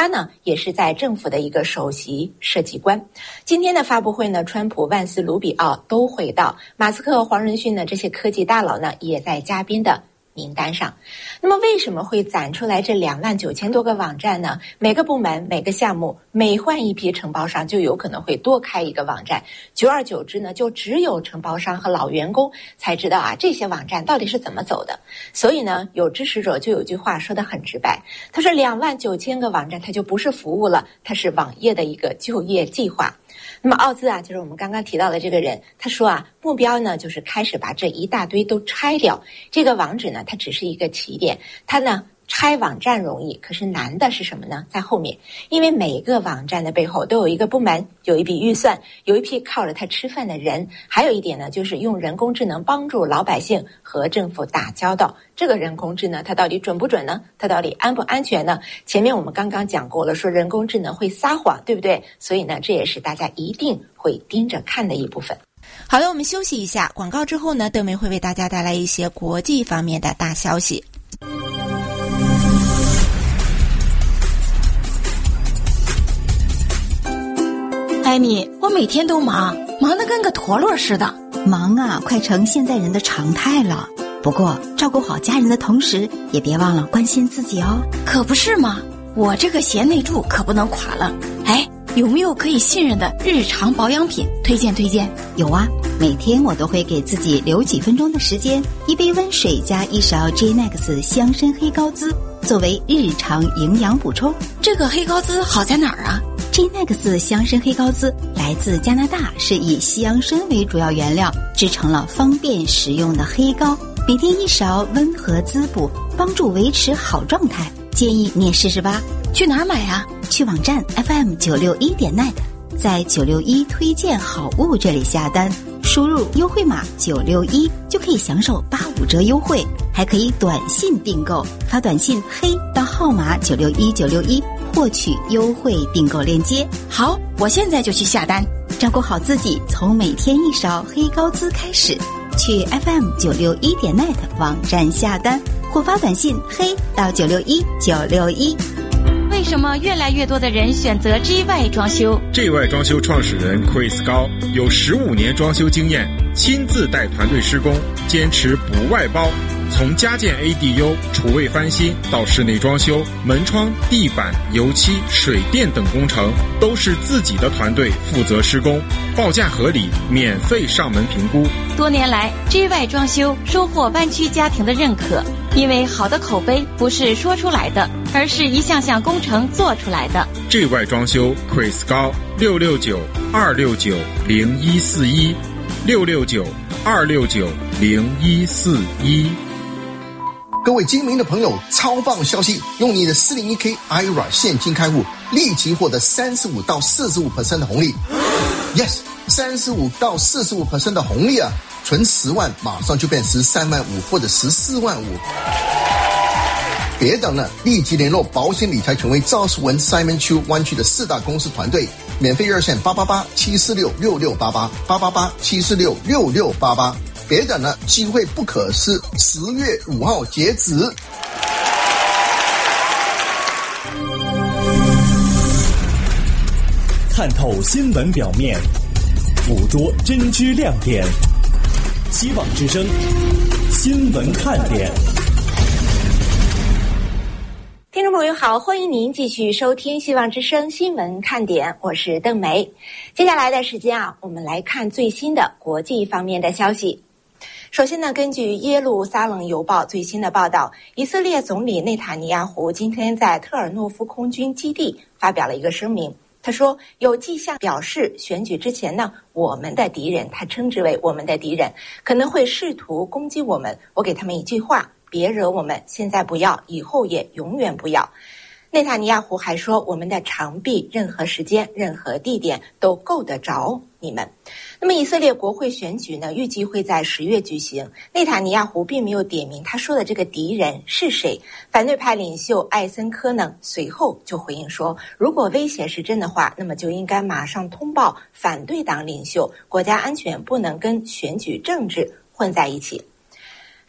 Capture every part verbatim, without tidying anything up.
他呢也是在政府的一个首席设计官。今天的发布会呢，川普、万斯、卢比奥都会到，马斯克、黄仁勋呢这些科技大佬呢也在嘉宾的名单上。那么为什么会攒出来这两万九千多个网站呢？每个部门、每个项目每换一批承包商，就有可能会多开一个网站。久而久之呢，就只有承包商和老员工才知道啊，这些网站到底是怎么走的。所以呢，有支持者就有句话说得很直白，他说两万九千个网站，它就不是服务了，它是网页的一个就业计划。那么奥兹啊，就是我们刚刚提到的这个人，他说啊，目标呢就是开始把这一大堆都拆掉。这个网址呢，它只是一个起点，它呢拆网站容易，可是难的是什么呢？在后面，因为每个网站的背后都有一个部门，有一笔预算，有一批靠着它吃饭的人，还有一点呢，就是用人工智能帮助老百姓和政府打交道。这个人工智能它到底准不准呢？它到底安不安全呢？前面我们刚刚讲过了，说人工智能会撒谎，对不对？所以呢，这也是大家一定会盯着看的一部分。好了，我们休息一下，广告之后呢，邓梅会为大家带来一些国际方面的大消息。 艾米，我每天都忙，忙得跟个陀螺似的。 忙啊，快成现在人的常态了。不过，照顾好家人的同时，也别忘了关心自己哦。 可不是嘛，我这个贤内助可不能垮了。哎，有没有可以信任的日常保养品推荐推荐？ 有啊，每天我都会给自己留几分钟的时间，一杯温水加一勺 J N E X 香参黑高滋，作为日常营养补充。 这个黑高滋好在哪儿啊 ？J N E X 香参黑高滋来自加拿大，是以西洋参为主要原料制成了方便食用的黑膏，每天一勺，温和滋补，帮助维持好状态。建议你也试试吧。 去哪儿买啊？ 去网站 F M 九六一点 net， 在九六一推荐好物这里下单，输入优惠码九六一就可以享受八五折优惠，还可以短信订购，发短信黑到号码九六一九六一获取优惠订购链接。 好，我现在就去下单。 照顾好自己，从每天一勺黑高滋开始。去 F M 九六一点 net 网站下单，或发短信黑到九六一九六一。 为什么越来越多的人选择 G Y 装修 ？G Y 装修创始人 Chris 高有十五年装修经验，亲自带团队施工，坚持不外包。从家建 A D U、厨卫翻新到室内装修、门窗、地板、油漆、水电等工程，都是自己的团队负责施工，报价合理，免费上门评估。 多年来 ，G Y 装修收获湾区家庭的认可，因为好的口碑不是说出来的，而是一项项工程做出来的。 G Y 装修 Chris 高六六九二六九零一四一六六九二六九零一四一。 各位精明的朋友，超棒消息！用你的四零一 K I R A 现金开户，立即获得三十五到四十五 percent 的红利。Yes， 三十五到四十五 percent 的红利啊！存十万，马上就变十三万五或者十四万五。别等了，立即联络保险理财权威赵世文 Simon Chu 湾区的四大公司团队，免费热线八八八七四六六六八八八八八七四六六六八八。别等了，机会不可失，十月五号截止。 看透新闻表面，捕捉真知亮点。希望之声新闻看点。 听众朋友好，欢迎您继续收听希望之声新闻看点，我是邓梅。接下来的时间啊，我们来看最新的国际方面的消息。首先呢，根据耶路撒冷邮报最新的报道，以色列总理内塔尼亚胡今天在特尔诺夫空军基地发表了一个声明。他说，有迹象表示选举之前呢，我们的敌人，他称之为我们的敌人，可能会试图攻击我们。我给他们一句话，别惹我们，现在不要，以后也永远不要。内塔尼亚胡还说，我们的长臂任何时间任何地点都够得着你们。那么以色列国会选举呢，预计会在十月举行。内塔尼亚胡并没有点名他说的这个敌人是谁。反对派领袖艾森科呢，随后就回应说，如果威胁是真的话，那么就应该马上通报反对党领袖，国家安全不能跟选举政治混在一起。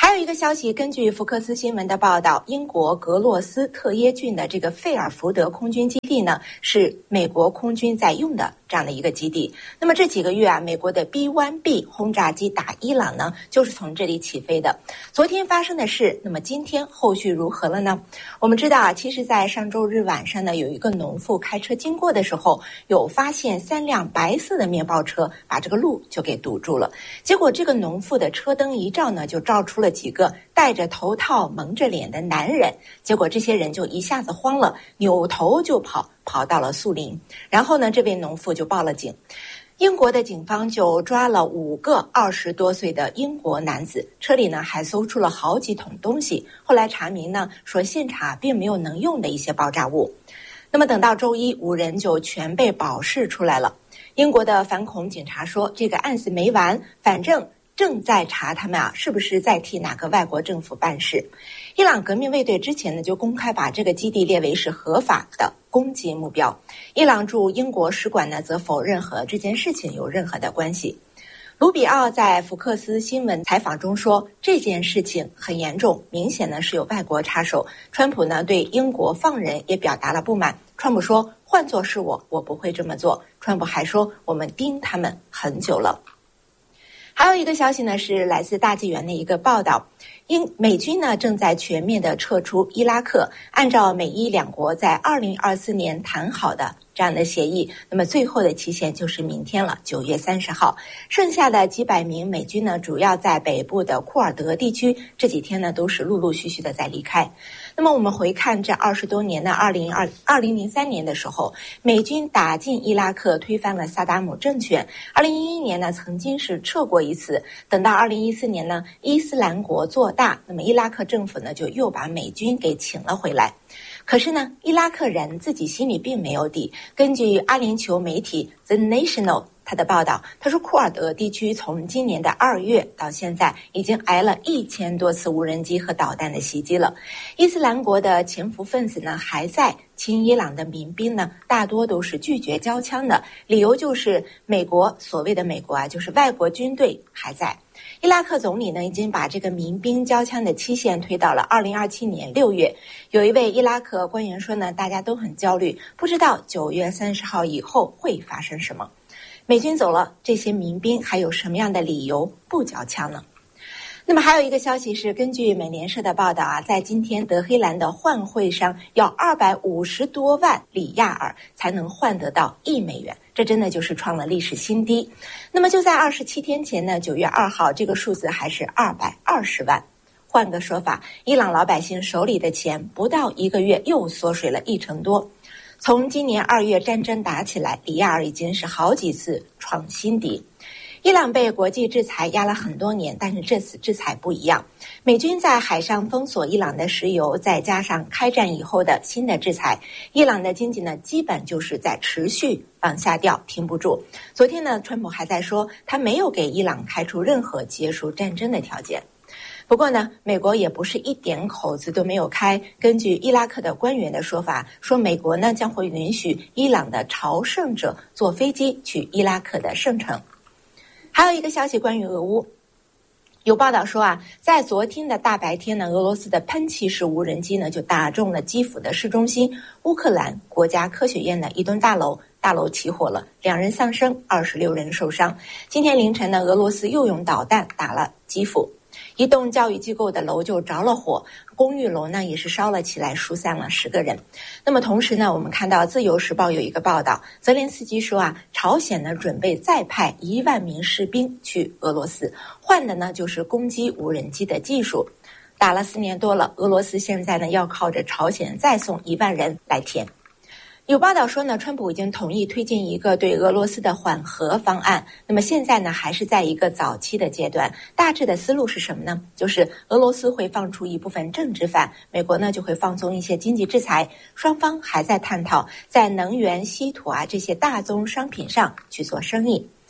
还有一个消息，根据福克斯新闻的报道，英国格洛斯特耶郡的这个费尔福德空军基地呢，是美国空军在用的这样的一个基地。那么这几个月啊，美国的 B 一 B 轰炸机打伊朗呢，就是从这里起飞的。昨天发生的事，那么今天后续如何了呢？我们知道啊，其实在上周日晚上呢，有一个农妇开车经过的时候，有发现三辆白色的面包车把这个路就给堵住了。结果这个农妇的车灯一照呢，就照出了几个戴着头套蒙着脸的男人，结果这些人就一下子慌了，扭头就跑，跑到了树林。然后呢，这位农妇就报了警。英国的警方就抓了五个二十多岁的英国男子，车里呢还搜出了好几桶东西。后来查明呢，说现场并没有能用的一些爆炸物。那么等到周一，五人就全被保释出来了。英国的反恐警察说，这个案子没完，反正正在查他们啊是不是在替哪个外国政府办事。伊朗革命卫队之前呢就公开把这个基地列为是合法的攻击目标。伊朗驻英国使馆呢则否认和这件事情有任何的关系。卢比奥在福克斯新闻采访中说，这件事情很严重，明显呢是有外国插手。川普呢对英国放人也表达了不满。川普说，换作是我，我不会这么做。川普还说，我们盯他们很久了。还有一个消息呢，是来自大纪元的一个报道，英美军呢正在全面的撤出伊拉克，按照美伊两国在二零二四年谈好的这样的协议，那么最后的期限就是明天了，九月三十号。剩下的几百名美军呢，主要在北部的库尔德地区，这几天呢都是陆陆续续的在离开。那么我们回看这二十多年的二零二二零零三年的时候，美军打进伊拉克，推翻了萨达姆政权。二零一一年呢，曾经是撤过一次。等到二零一四年呢，伊斯兰国做大，那么伊拉克政府呢就又把美军给请了回来。可是呢，伊拉克人自己心里并没有底。根据阿联酋媒体 The National 他的报道，他说库尔德地区从今年的二月到现在，已经挨了一千多次无人机和导弹的袭击了。伊斯兰国的潜伏分子呢，还在亲伊朗的民兵呢，大多都是拒绝交枪的，理由就是美国，所谓的美国啊，就是外国军队还在。伊拉克总理呢，已经把这个民兵交枪的期限推到了二零二七年六月。有一位伊拉克官员说呢，大家都很焦虑，不知道九月三十号以后会发生什么。美军走了，这些民兵还有什么样的理由不交枪呢？那么还有一个消息是，根据美联社的报道啊，在今天德黑兰的换汇商要二百五十多万里亚尔才能换得到一美元，这真的就是创了历史新低。那么就在二十七天前呢，九月二号，这个数字还是二百二十万。换个说法，伊朗老百姓手里的钱不到一个月又缩水了一成多。从今年二月战争打起来，里亚尔已经是好几次创新低。伊朗被国际制裁压了很多年，但是这次制裁不一样。美军在海上封锁伊朗的石油，再加上开战以后的新的制裁，伊朗的经济呢，基本就是在持续往下掉，停不住。昨天呢，川普还在说，他没有给伊朗开出任何结束战争的条件。不过呢，美国也不是一点口子都没有开。根据伊拉克的官员的说法，说美国呢将会允许伊朗的朝圣者坐飞机去伊拉克的圣城。还有一个消息关于俄乌，有报道说啊，在昨天的大白天呢，俄罗斯的喷气式无人机呢就打中了基辅的市中心乌克兰国家科学院的一栋大楼，大楼起火了，两人丧生，二十六人受伤。今天凌晨呢，俄罗斯又用导弹打了基辅。一栋教育机构的楼就着了火，公寓楼呢也是烧了起来，疏散了十个人。那么同时呢，我们看到《自由时报》有一个报道，泽连斯基说啊，朝鲜呢准备再派一万名士兵去俄罗斯，换的呢就是攻击无人机的技术。打了四年多了，俄罗斯现在呢要靠着朝鲜再送一万人来填。有报道说呢，川普已经同意推进一个对俄罗斯的缓和方案。那么现在呢，还是在一个早期的阶段。大致的思路是什么呢？就是俄罗斯会放出一部分政治犯，美国呢就会放松一些经济制裁。双方还在探讨在能源、稀土啊这些大宗商品上去做生意。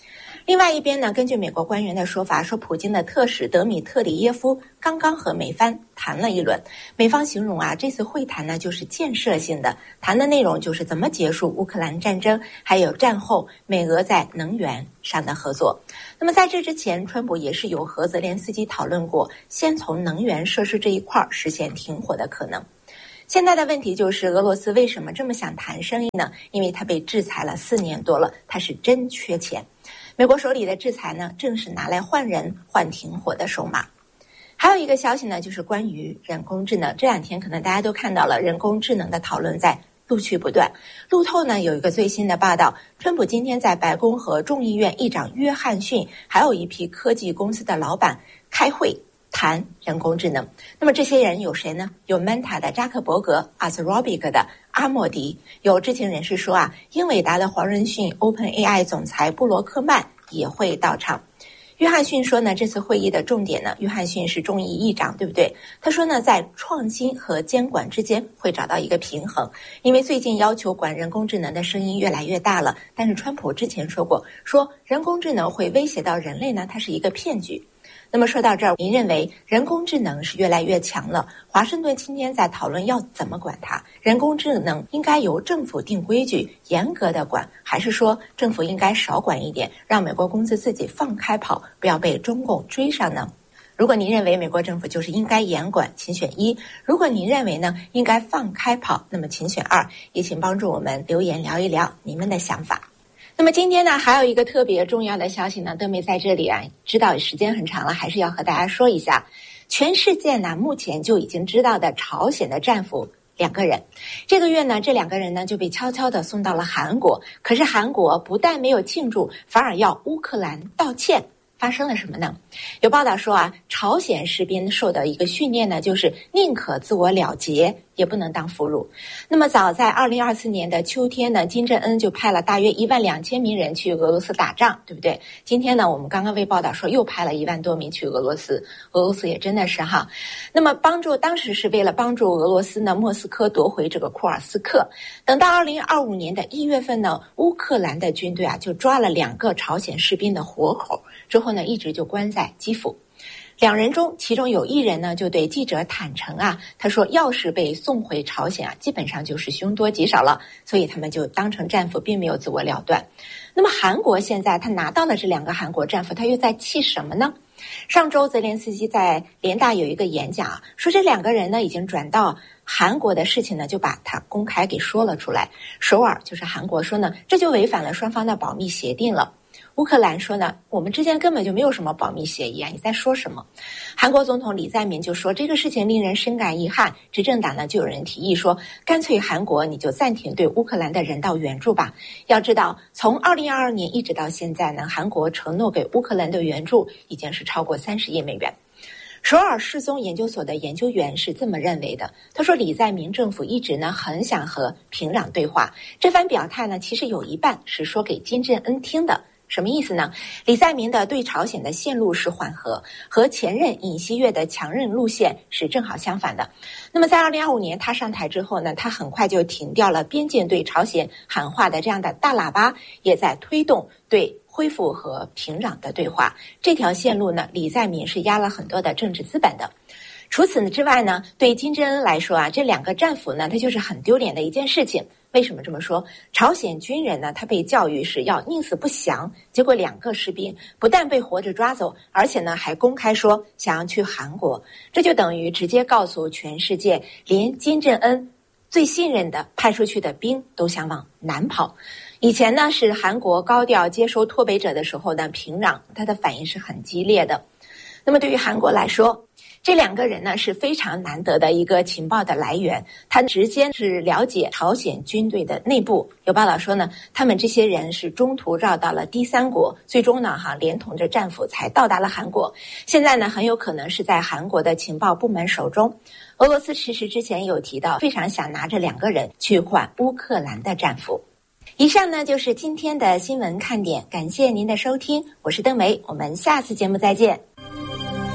另外一边呢，根据美国官员的说法，说普京的特使德米特里耶夫刚刚和美方谈了一轮，美方形容啊，这次会谈呢就是建设性的，谈的内容就是怎么结束乌克兰战争，还有战后美俄在能源上的合作。那么在这之前，川普也是有和泽连斯基讨论过，先从能源设施这一块实现停火的可能。现在的问题就是俄罗斯为什么这么想谈生意呢？因为他被制裁了四年多了，他是真缺钱。美国手里的制裁呢，正是拿来换人、换停火的筹码。还有一个消息呢，就是关于人工智能。这两天可能大家都看到了人工智能的讨论在陆续不断。路透呢有一个最新的报道，川普今天在白宫和众议院议长约翰逊，还有一批科技公司的老板开会谈人工智能。那么这些人有谁呢？有 Meta 的扎克伯格， Anthropic 的阿莫迪。有知情人士说啊，英伟达的黄仁勋， OpenAI 总裁布罗克曼也会到场。约翰逊说呢，这次会议的重点呢，约翰逊是众议议长，对不对？他说呢，在创新和监管之间会找到一个平衡，因为最近要求管人工智能的声音越来越大了。但是川普之前说过，说人工智能会威胁到人类呢，它是一个骗局。那么说到这儿，您认为人工智能是越来越强了？华盛顿今天在讨论要怎么管它？人工智能应该由政府定规矩，严格的管，还是说政府应该少管一点，让美国公司自己放开跑，不要被中共追上呢？如果您认为美国政府就是应该严管，请选一；如果您认为呢应该放开跑，那么请选二。也请帮助我们留言聊一聊你们的想法。那么今天呢，还有一个特别重要的消息呢，邓梅在这里啊，知道时间很长了，还是要和大家说一下。全世界呢，目前就已经知道的朝鲜的战俘两个人，这个月呢，这两个人呢就被悄悄地送到了韩国。可是韩国不但没有庆祝，反而要乌克兰道歉。发生了什么呢？有报道说啊，朝鲜士兵受的一个训练呢，就是宁可自我了结，也不能当俘虏。那么早在二零二四年的秋天呢，金正恩就派了大约一万两千名人去俄罗斯打仗，对不对？今天呢，我们刚刚为报道说又派了一万多名去俄罗斯，俄罗斯也真的是哈。那么帮助当时是为了帮助俄罗斯呢，莫斯科夺回这个库尔斯克。等到二零二五年的一月份呢，乌克兰的军队啊就抓了两个朝鲜士兵的活口。之后呢，一直就关在基辅。两人中，其中有一人呢，就对记者坦诚啊，他说，要是被送回朝鲜啊，基本上就是凶多吉少了，所以他们就当成战俘，并没有自我了断。那么韩国现在他拿到了这两个韩国战俘，他又在气什么呢？上周泽连斯基在联大有一个演讲啊，说这两个人呢已经转到韩国的事情呢，就把他公开给说了出来。首尔就是韩国说呢，这就违反了双方的保密协定了。乌克兰说呢，我们之间根本就没有什么保密协议啊，你在说什么？韩国总统李在明就说这个事情令人深感遗憾。执政党呢就有人提议说，干脆韩国你就暂停对乌克兰的人道援助吧。要知道，从二零二二年一直到现在呢，韩国承诺给乌克兰的援助已经是超过三十亿美元。首尔世宗研究所的研究员是这么认为的，他说李在明政府一直呢很想和平壤对话，这番表态呢其实有一半是说给金正恩听的。什么意思呢？李在明的对朝鲜的线路是缓和，和前任尹锡悦的强韧路线是正好相反的。那么在二零二五年他上台之后呢，他很快就停掉了边境对朝鲜喊话的这样的大喇叭，也在推动对恢复和平壤的对话。这条线路呢，李在明是压了很多的政治资本的。除此之外呢，对金正恩来说啊，这两个战俘呢，他就是很丢脸的一件事情。为什么这么说？朝鲜军人呢，他被教育是要宁死不降，结果两个士兵不但被活着抓走，而且呢还公开说想要去韩国，这就等于直接告诉全世界，连金正恩最信任的派出去的兵都想往南跑。以前呢是韩国高调接收脱北者的时候呢，平壤他的反应是很激烈的。那么对于韩国来说，这两个人呢是非常难得的一个情报的来源，他直接是了解朝鲜军队的内部。有报道说呢，他们这些人是中途绕到了第三国，最终呢哈连同着战俘才到达了韩国。现在呢很有可能是在韩国的情报部门手中。俄罗斯其实之前有提到，非常想拿着两个人去换乌克兰的战俘。以上呢就是今天的新闻看点，感谢您的收听，我是邓梅，我们下次节目再见。